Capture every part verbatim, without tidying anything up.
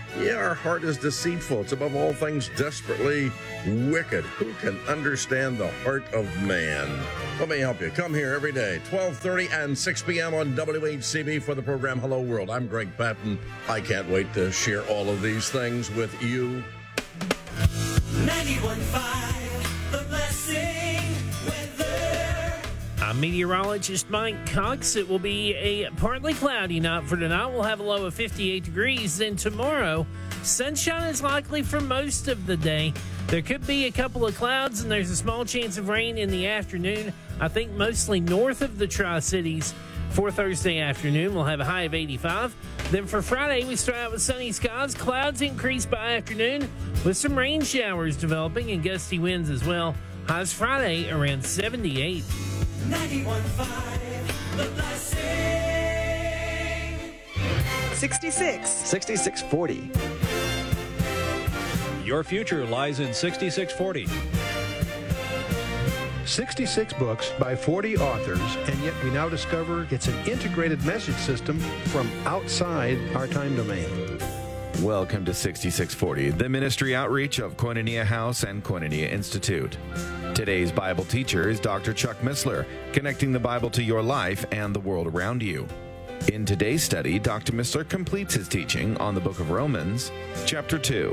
Yeah, our heart is deceitful. It's above all things desperately wicked. Who can understand the heart of man? Let me help you. Come here every day, twelve thirty and six p.m. on W H C B for the program Hello World. I'm Greg Patton. I can't wait to share all of these things with you. ninety-one point five, The Blessing Weather. I'm meteorologist Mike Cox. It will be a partly cloudy night for tonight. We'll have a low of fifty-eight degrees. Then tomorrow, sunshine is likely for most of the day. There could be a couple of clouds, and there's a small chance of rain in the afternoon. I think mostly north of the Tri-Cities. For Thursday afternoon, we'll have a high of eighty-five. Then for Friday, we start out with sunny skies. Clouds increase by afternoon with some rain showers developing and gusty winds as well. Highs Friday around seventy-eight. ninety-one point five, The Blessing. sixty-six. sixty-six forty. Your future lies in sixty-six forty. sixty-six books by forty authors, and yet we now discover it's an integrated message system from outside our time domain. Welcome to sixty-six forty, the ministry outreach of Koinonia House and Koinonia Institute. Today's Bible teacher is Doctor Chuck Missler, connecting the Bible to your life and the world around you. In today's study, Doctor Missler completes his teaching on the book of Romans, chapter two.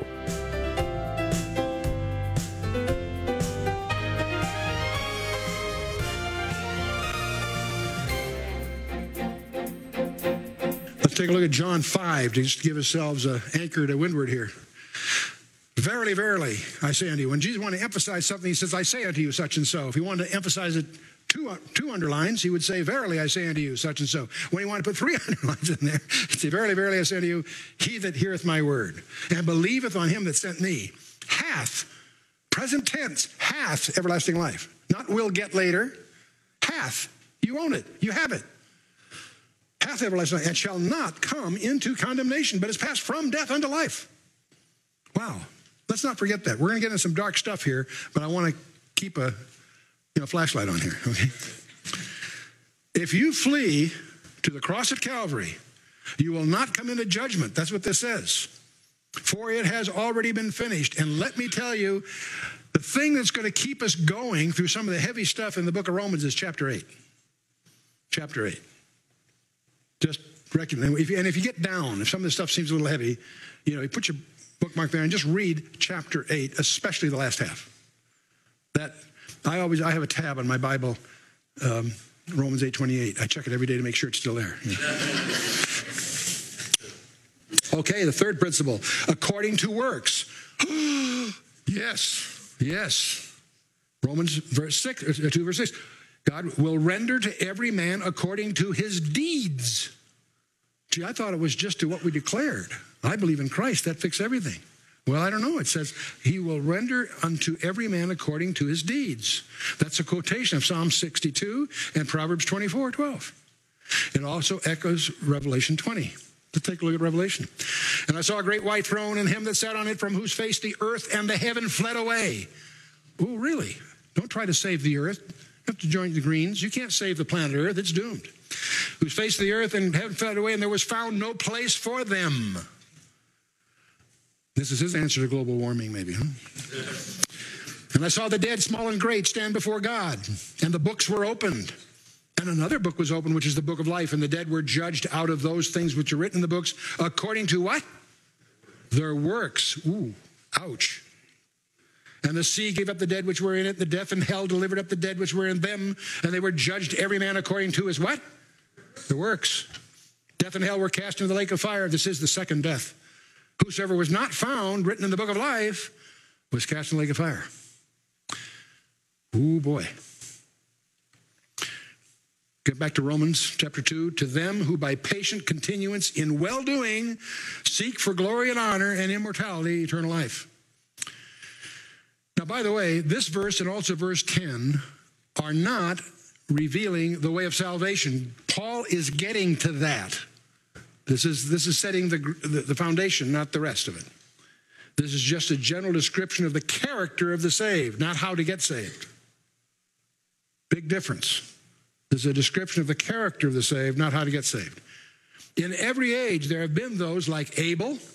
Take a look at John five to just give ourselves an anchor to windward here. Verily, verily, I say unto you. When Jesus wanted to emphasize something, he says, I say unto you such and so. If he wanted to emphasize it two, two underlines, he would say, verily, I say unto you such and so. When he wanted to put three underlines in there, he'd say, verily, verily, I say unto you, he that heareth my word and believeth on him that sent me hath, present tense, hath everlasting life. Not will get later, hath. You own it. You have it. Hath everlasting life, and shall not come into condemnation, but is passed from death unto life. Wow. Let's not forget that. We're going to get into some dark stuff here, but I want to keep a you know, flashlight on here. Okay? If you flee to the cross at Calvary, you will not come into judgment. That's what this says. For it has already been finished. And let me tell you, the thing that's going to keep us going through some of the heavy stuff in the book of Romans is chapter eight. Chapter eight. Just recognize, if you, and if you get down, if some of this stuff seems a little heavy, you know, you put your bookmark there and just read chapter eight, especially the last half. That I always I have a tab on my Bible, um, Romans eight twenty-eight. I check it every day to make sure it's still there. Yeah. Okay, the third principle, according to works. yes, yes. Romans verse six, uh, two verse six. God will render to every man according to his deeds. Gee, I thought it was just to what we declared. I believe in Christ. That fixes everything. Well, I don't know. It says, he will render unto every man according to his deeds. That's a quotation of Psalm sixty-two and Proverbs twenty-four twelve. It also echoes Revelation twenty. Let's take a look at Revelation. And I saw a great white throne and him that sat on it, from whose face the earth and the heaven fled away. Oh, really? Don't try to save the earth. You have to join the Greens. You can't save the planet Earth. It's doomed. Whose face the earth and heaven fled away, and there was found no place for them. This is his answer to global warming, maybe, huh? And I saw the dead, small and great, stand before God, and the books were opened. And another book was opened, which is the book of life, and the dead were judged out of those things which are written in the books, according to what? Their works. Ooh, ouch. And the sea gave up the dead which were in it. The death and hell delivered up the dead which were in them. And they were judged every man according to his what? The works. Death and hell were cast into the lake of fire. This is the second death. Whosoever was not found written in the book of life was cast in the lake of fire. Ooh, boy. Get back to Romans chapter two. To them who by patient continuance in well-doing seek for glory and honor and immortality, eternal life. Now, by the way, this verse and also verse ten are not revealing the way of salvation. Paul is getting to that. This is this is setting the, the, the foundation, not the rest of it. This is just a general description of the character of the saved, not how to get saved. Big difference. This is a description of the character of the saved, not how to get saved. In every age, there have been those like Abel,